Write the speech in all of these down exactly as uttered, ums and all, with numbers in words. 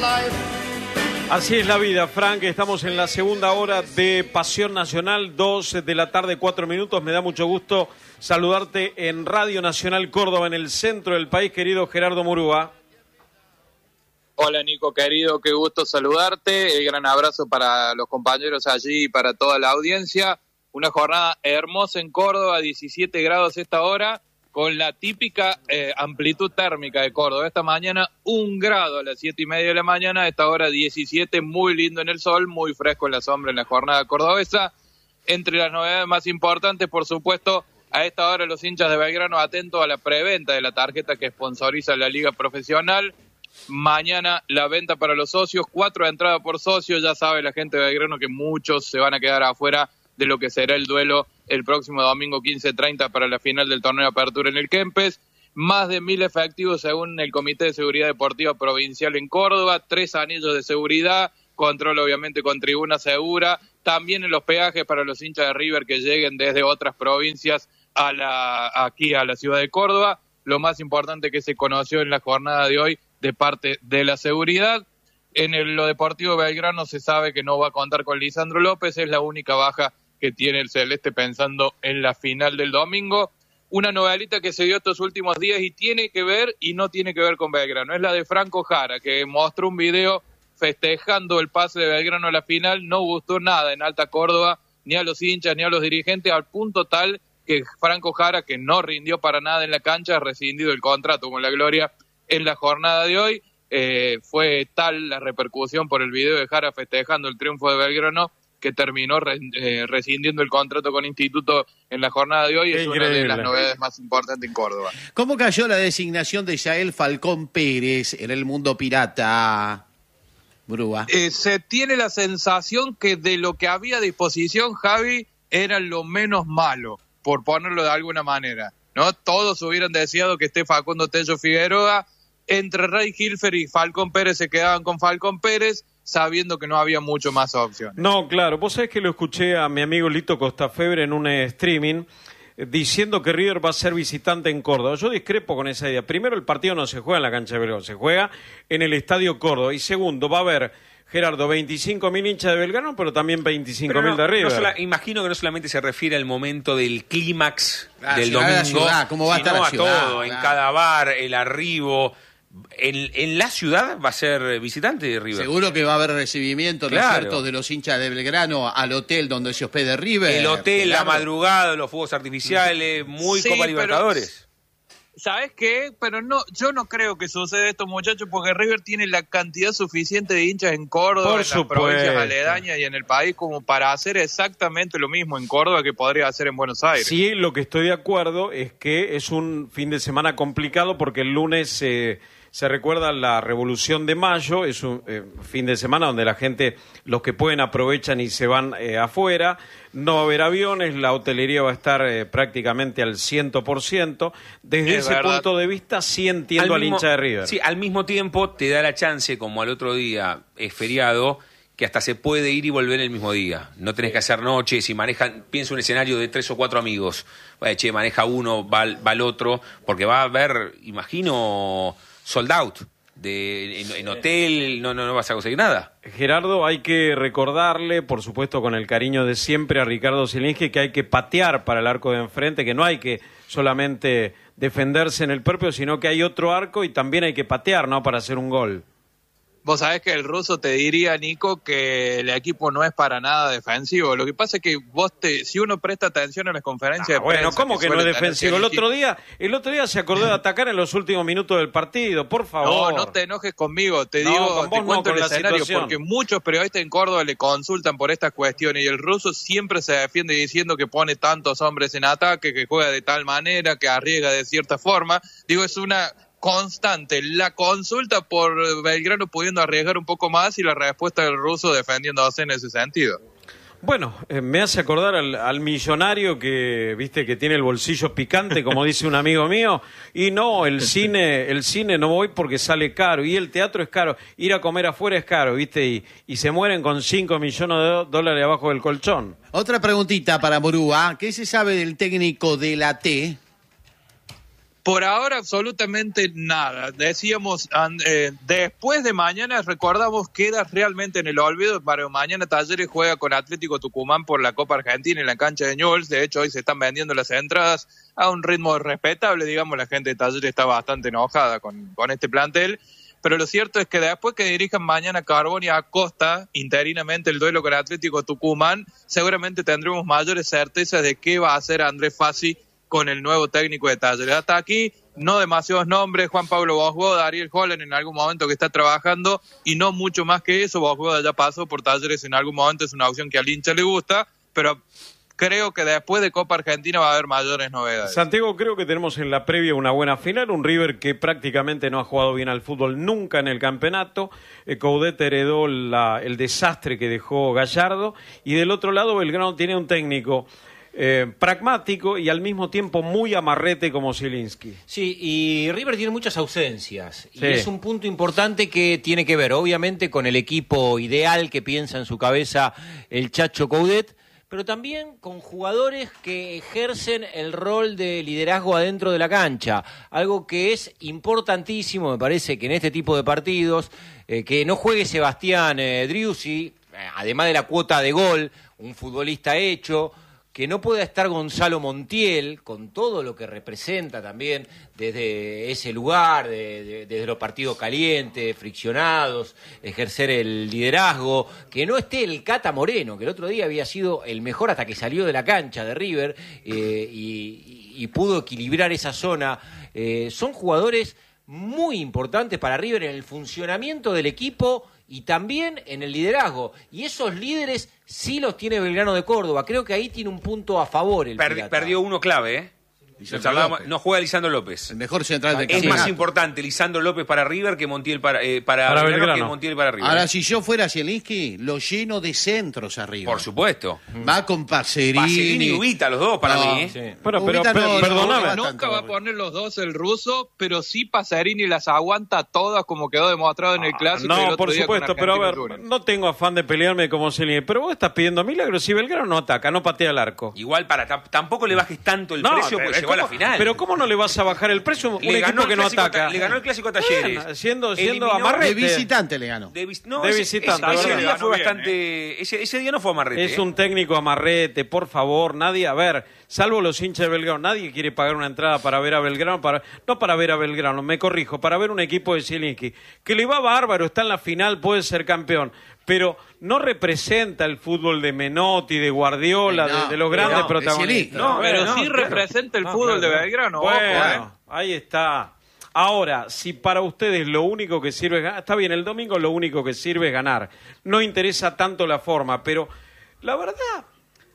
Así es la vida, Frank. Estamos en la segunda hora de Pasión Nacional, dos de la tarde, cuatro minutos. Me da mucho gusto saludarte en Radio Nacional Córdoba, en el centro del país, querido Gerardo Murúa. Hola, Nico, querido, qué gusto saludarte. El gran abrazo para los compañeros allí y para toda la audiencia. Una jornada hermosa en Córdoba, diecisiete grados esta hora, con la típica eh, amplitud térmica de Córdoba. Esta mañana un grado a las siete y media de la mañana, esta hora diecisiete, muy lindo en el sol, muy fresco en la sombra en la jornada cordobesa. Entre las novedades más importantes, por supuesto, a esta hora los hinchas de Belgrano atentos a la preventa de la tarjeta que sponsoriza la Liga Profesional. Mañana la venta para los socios, cuatro entradas por socio. Ya sabe la gente de Belgrano que muchos se van a quedar afuera de lo que será el duelo el próximo domingo quince treinta para la final del torneo de apertura en el Kempes. Más de mil efectivos según el Comité de Seguridad Deportiva Provincial en Córdoba, tres anillos de seguridad, control obviamente con tribuna segura, también en los peajes para los hinchas de River que lleguen desde otras provincias a la aquí a la ciudad de Córdoba. Lo más importante que se conoció en la jornada de hoy de parte de la seguridad. En el, lo deportivo Belgrano se sabe que no va a contar con Lisandro López, es la única baja que tiene el Celeste pensando en la final del domingo. Una novelita que se dio estos últimos días y tiene que ver y no tiene que ver con Belgrano. Es la de Franco Jara, que mostró un video festejando el pase de Belgrano a la final. No gustó nada en Alta Córdoba, ni a los hinchas, ni a los dirigentes, al punto tal que Franco Jara, que no rindió para nada en la cancha, ha rescindido el contrato con la Gloria en la jornada de hoy. Eh, fue tal la repercusión por el video de Jara festejando el triunfo de Belgrano que terminó re, eh, rescindiendo el contrato con Instituto en la jornada de hoy. Es una de las novedades más importantes en Córdoba. ¿Cómo cayó la designación de Yael Falcón Pérez en el mundo pirata, Brúa? Eh, se tiene la sensación que de lo que había a disposición, Javi, era lo menos malo, por ponerlo de alguna manera, ¿no? Todos hubieran deseado que esté Facundo Tello Figueroa. Entre Ray Hilfer y Falcón Pérez se quedaban con Falcón Pérez, sabiendo que no había mucho más opciones. No, claro, vos sabés que lo escuché a mi amigo Lito Costafebre en un eh, streaming eh, diciendo que River va a ser visitante en Córdoba. Yo discrepo con esa idea. Primero, el partido no se juega en la cancha de Belgrano, se juega en el Estadio Córdoba. Y segundo, va a haber, Gerardo, veinticinco mil hinchas de Belgrano, pero también veinticinco mil no, de River. No sola, imagino que no solamente se refiere al momento del clímax ah, del ciudad, domingo, la ciudad, ¿cómo va a estar la a ciudad? todo, Claro. En cada bar, el arribo. En, en la ciudad va a ser visitante de River. Seguro que va a haber recibimiento, ¿no es Claro. cierto?, de los hinchas de Belgrano al hotel donde se hospede River. El hotel, Claro. la madrugada, los fuegos artificiales, muy Sí, Copa pero- Libertadores. ¿Sabes qué? Pero no, yo no creo que suceda esto, muchachos, porque River tiene la cantidad suficiente de hinchas en Córdoba, Por en las supuesto. provincias aledañas y en el país como para hacer exactamente lo mismo en Córdoba que podría hacer en Buenos Aires. Sí, lo que estoy de acuerdo es que es un fin de semana complicado porque el lunes eh, se recuerda la Revolución de Mayo, es un eh, fin de semana donde la gente, los que pueden aprovechan y se van eh, afuera, no va a haber aviones, la hotelería va a estar eh, prácticamente al cien por ciento. Desde Es ese verdad. punto de vista sí entiendo al, mismo- hincha de River. Sí, al mismo tiempo te da la chance, como al otro día es feriado, que hasta se puede ir y volver el mismo día. No tenés que hacer noches, si manejan, pienso un escenario de tres o cuatro amigos. Vaya, che, maneja uno, va, al- va al otro, porque va a haber, imagino, sold out. De, en, en hotel, no, no, no vas a conseguir nada. Gerardo, hay que recordarle, por supuesto con el cariño de siempre, a Ricardo Zielinski, que hay que patear para el arco de enfrente, que no hay que solamente defenderse en el propio, sino que hay otro arco y también hay que patear, ¿no?, para hacer un gol. Vos sabés que el ruso te diría, Nico, que el equipo no es para nada defensivo. Lo que pasa es que vos te, si uno presta atención a las conferencias Ah, de prensa... bueno, ¿cómo que, no es suele tener defensivo? El Zielinski- otro día, el otro día se acordó de atacar en los últimos minutos del partido, por No, favor. no te enojes conmigo, te No, digo, con vos te no, cuento con el la escenario, situación. porque muchos periodistas en Córdoba le consultan por estas cuestiones y el ruso siempre se defiende diciendo que pone tantos hombres en ataque, que juega de tal manera, que arriesga de cierta forma. Digo, es una constante la consulta por Belgrano pudiendo arriesgar un poco más y la respuesta del ruso defendiéndose en ese sentido. Bueno, eh, me hace acordar al, al millonario que, viste, que tiene el bolsillo picante, como dice un amigo mío, y no, el cine, el cine no voy porque sale caro, y el teatro es caro, ir a comer afuera es caro, viste, y, y se mueren con cinco millones de do- dólares abajo del colchón. Otra preguntita para Murúa. ¿Qué se sabe del técnico de la T? Por ahora absolutamente nada. Decíamos, eh, después de mañana, recordamos, queda realmente en el olvido. Para mañana Talleres juega con Atlético Tucumán por la Copa Argentina en la cancha de Newell's. De hecho, hoy se están vendiendo las entradas a un ritmo respetable. Digamos, la gente de Talleres está bastante enojada con, con este plantel. Pero lo cierto es que después que dirijan mañana Carboni a Acosta, interinamente el duelo con Atlético Tucumán, seguramente tendremos mayores certezas de qué va a hacer Andrés Fassi con el nuevo técnico de Talleres. Hasta aquí, no demasiados nombres, Juan Pablo Bosboda, Ariel Holland en algún momento que está trabajando, y no mucho más que eso. Bosboda ya pasó por Talleres en algún momento, es una opción que al hincha le gusta, pero creo que después de Copa Argentina va a haber mayores novedades. Santiago, creo que tenemos en la previa una buena final, un River que prácticamente no ha jugado bien al fútbol nunca en el campeonato. eh, Coudet heredó la, el desastre que dejó Gallardo, y del otro lado Belgrano tiene un técnico Eh, pragmático y al mismo tiempo muy amarrete como Zielinski. Sí, y River tiene muchas ausencias. Sí. Y es un punto importante que tiene que ver, obviamente, con el equipo ideal que piensa en su cabeza el Chacho Coudet, pero también con jugadores que ejercen el rol de liderazgo adentro de la cancha. Algo que es importantísimo, me parece, que en este tipo de partidos, eh, que no juegue Sebastián eh, Driussi, eh, además de la cuota de gol, un futbolista hecho, que no pueda estar Gonzalo Montiel, con todo lo que representa también desde ese lugar, de, de, desde los partidos calientes, friccionados, ejercer el liderazgo, que no esté el Cata Moreno, que el otro día había sido el mejor hasta que salió de la cancha de River, eh, y, y pudo equilibrar esa zona. Eh, son jugadores muy importantes para River en el funcionamiento del equipo y también en el liderazgo. Y esos líderes sí los tiene Belgrano de Córdoba. Creo que ahí tiene un punto a favor el Perdi- Pirata. Perdió uno clave, ¿eh? Lisandro Hablábamos- López. no juega Lisandro López. El mejor central del Es campeonato. más importante Lisandro López para River que Montiel para, eh, para, Para Belgrano, Belgrano. que Montiel para River. Ahora, si yo fuera Zielinski, lo lleno de centros arriba. Por supuesto. Va con Pacerini. Pacerini y Ubita, los dos para No, mí. ¿eh? Sí. Bueno, pero, Ubita per- no, no, perdóname. no, Nunca tanto. va a poner los dos el ruso, pero sí Pacerini las aguanta todas, como quedó demostrado en el clásico. y el No, otro por día con supuesto, pero a ver, Argentina-Honduras. no tengo afán de pelearme como Zielinski, pero vos estás pidiendo milagros. Si Belgrano no ataca, no patea el arco. Igual para tam- tampoco le bajes tanto el No, precio pero porque llegó a la ¿cómo- final. Pero ¿cómo no le vas a bajar el precio? Un Le ganó equipo el que no clásico a ataca. Ta- le ganó el clásico a Talleres. Bueno, siendo, siendo Eliminó- amarrete. De visitante le ganó. De, vis- no, De ese, visitante, ese- ese ¿verdad? día Ganó fue bien, bastante. Ese, ese día no fue amarrete. Es ¿eh? un técnico amarrete, por favor, nadie, a ver, salvo los hinchas de Belgrano, nadie quiere pagar una entrada para ver a Belgrano, para, no para ver a Belgrano, me corrijo, para ver un equipo de Zielinski, que le va bárbaro, está en la final, puede ser campeón, pero no representa el fútbol de Menotti, de Guardiola, No, de, de los grandes no, protagonistas. es Zielinski. No, pero no, sí claro. representa el No, fútbol claro. de Belgrano. Bueno, ojo, ¿eh? ahí está. Ahora, si para ustedes lo único que sirve es ganar, está bien, el domingo lo único que sirve es ganar. No interesa tanto la forma, pero la verdad,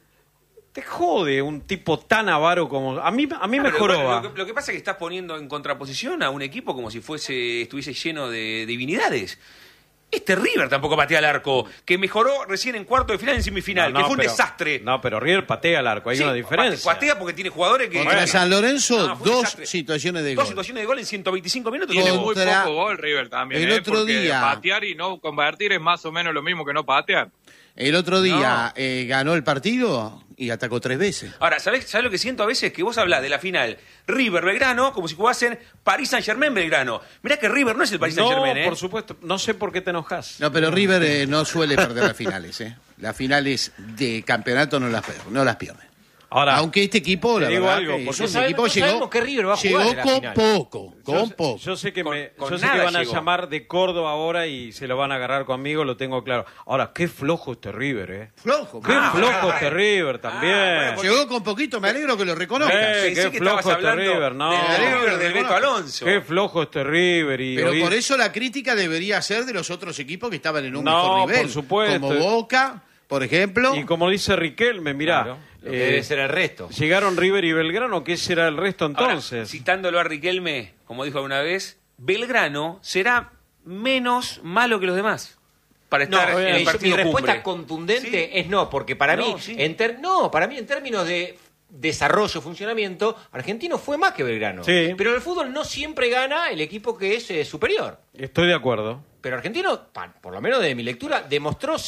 te jode un tipo tan avaro como... A mí, a mí Ah, me pero joró. bueno, lo, que, lo que pasa es que estás poniendo en contraposición a un equipo como si fuese estuviese lleno de divinidades. Este River tampoco patea al arco, que mejoró recién en cuarto de final en semifinal, No, que no, fue un pero- desastre. No, pero River patea al arco, hay Sí, una diferencia. Patea porque tiene jugadores que... Contra Bueno. San Lorenzo, No, fue un dos desastre. situaciones de Dos gol. situaciones de gol en ciento veinticinco minutos. Tiene Contra- muy poco gol River también, el ¿eh? otro Porque día- patear y no convertir es más o menos lo mismo que no patear. El otro día eh, ganó el partido y atacó tres veces. Ahora, ¿sabés, ¿sabés lo que siento a veces? Que vos hablás de la final River-Belgrano como si jugasen París Saint-Germain-Belgrano. Mirá que River no es el París No, Saint-Germain, ¿eh? por supuesto, no sé por qué te enojas. No, pero River eh, no suele perder las finales. ¿eh? Las finales de campeonato no las, no las pierde. Ahora, Aunque este equipo, la te digo verdad, algo, que porque es no un sabemos- equipo no llegó, sabemos qué River va a jugar llegó en la con final. poco, yo, con poco. yo sé que, Con- me, con yo sé nada que van a llegó. llamar de Córdoba ahora y se lo van a agarrar conmigo, lo tengo claro. Ahora, qué flojo este River, ¿eh? Flojo. Qué Ah, flojo bueno, este River también. Ah, bueno, Llegó con poquito, me alegro que lo reconozcas. Eh, Pensé qué que flojo estabas este hablando River, no. del River del Beto Alonso. Qué flojo este River. Y Pero hoy- por eso la crítica debería ser de los otros equipos que estaban en un No, mejor nivel. por supuesto. Como Boca, por ejemplo. Y como dice Riquelme, mirá, Claro, lo que eh, debe ser el resto. llegaron River y Belgrano, ¿qué será el resto Ahora, entonces? citándolo a Riquelme, como dijo alguna vez, Belgrano será menos malo que los demás para No, estar en eh, el yo- partido mi respuesta cumbre. contundente Sí. es no, porque para No, mí, sí. en ter- no, para mí en términos de desarrollo, funcionamiento, Argentino fue más que Belgrano. Sí. Pero en el fútbol no siempre gana el equipo que es eh, superior. Estoy de acuerdo. Pero Argentino, pa- por lo menos de mi lectura, demostró ser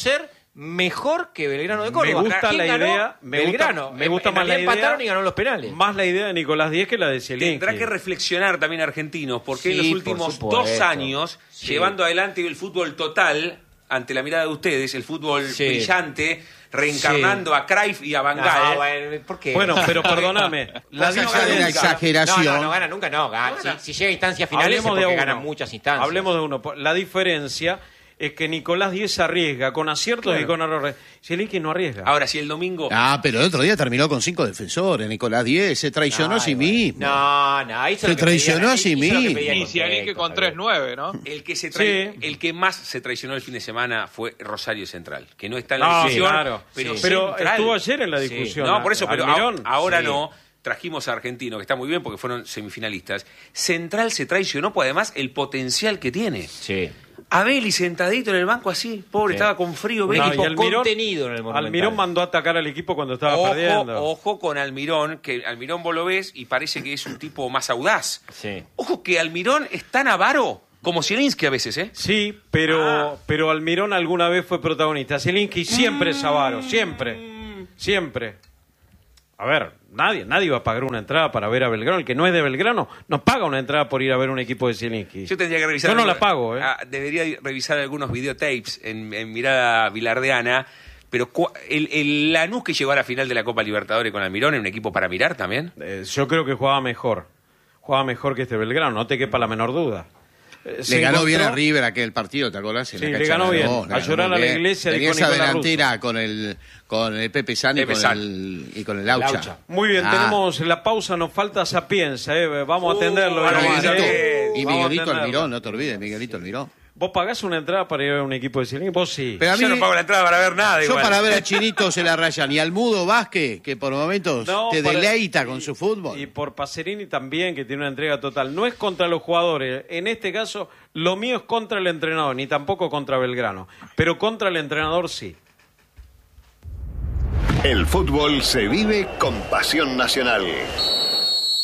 mejor que Belgrano de Córdoba. Me gusta ¿Quién la ganó? idea, me Belgrano. gusta, me gusta en, más en la idea. empataron y ganó los penales. Más la idea de Nicolás Díez que la de Zielinski. Tendrá que reflexionar también Argentinos, porque Sí, en los por últimos supuesto. dos años, Sí. llevando adelante el fútbol total, ante la mirada de ustedes, el fútbol Sí. brillante, reencarnando Sí. a Cruyff y a Van Gaal. No, bueno, ¿por qué? Bueno, pero perdóname. La Más allá diferencia- de la exageración. No, no, no gana nunca, no. Gana. Gana. Si, si llega a instancias finales es Hablemos de porque uno. ganan muchas instancias. Hablemos de uno. La diferencia es que Nicolás Díez arriesga con aciertos Claro. y con errores. Zielinski no arriesga. Ahora, si el domingo... Ah, pero el otro día terminó con cinco defensores. Nicolás Díez se traicionó a sí Ay, bueno. mismo. No, no, hizo Se lo que traicionó pedía- a sí hizo lo que mismo. pedía el Y si alguien que contexto, con tres nueve, ¿no? El que se trae, Sí. el que más se traicionó el fin de semana fue Rosario Central, que no está en la No, discusión, claro. pero, Sí. Pero Central. estuvo ayer en la Sí. discusión. No, por eso, pero Almirón. a- ahora Sí. no. Trajimos a Argentino, que está muy bien porque fueron semifinalistas. Central se traicionó por además el potencial que tiene. Sí. Abeli sentadito en el banco así, pobre, Sí. estaba con frío. Un Beli. No, equipo y Almirón- contenido en el Monumental. Almirón mandó a atacar al equipo cuando estaba Ojo, perdiendo. ojo con Almirón, que Almirón vos lo ves y parece que es un tipo más audaz. Sí. Ojo que Almirón es tan avaro como Zielinski a veces, ¿eh? Sí, pero, Ah. pero Almirón alguna vez fue protagonista. Zielinski siempre es avaro, siempre. Siempre. A ver, nadie, nadie va a pagar una entrada para ver a Belgrano. El que no es de Belgrano no paga una entrada por ir a ver un equipo de Zielinski. Yo tendría que revisar. Yo no algunos- la pago, ¿eh? Ah, debería revisar algunos videotapes en, en mirada bilardeana. Pero cua- el, el Lanús que llegó a la final de la Copa Libertadores con Almirón, ¿es un equipo para mirar también? Eh, yo creo que jugaba mejor. Jugaba mejor que este Belgrano, no te quepa la menor duda. Eh, Le se ganó encontró- bien a River aquel partido, ¿te acordás? En Sí, la le cancha ganó de bien. Aragón, le A ganó llorar muy a la bien. iglesia, Tenía dijo esa Nicolás delantera con el, con el Pepe San y Pepe con San. el, y con el Laucha. Laucha. Muy bien, Ah. tenemos la pausa, nos falta Sapienza, eh. vamos a atenderlo. Uh, Y nomás, Miguelito, eh. y Vamos a Miguelito atenderlo. Almirón, no te olvides, Miguelito Almirón. ¿Vos pagás una entrada para ir a ver un equipo de Zielinski? Vos sí. Pero a mí, Yo no pago la entrada para ver nada. yo igual. para ver a Chinito se la rayan. Y al Mudo Vázquez, que por momentos No, te para- deleita con su fútbol. Y por Pacerini también, que tiene una entrega total. No es contra los jugadores. En este caso, lo mío es contra el entrenador, ni tampoco contra Belgrano. Pero contra el entrenador sí. El fútbol se vive con pasión nacional.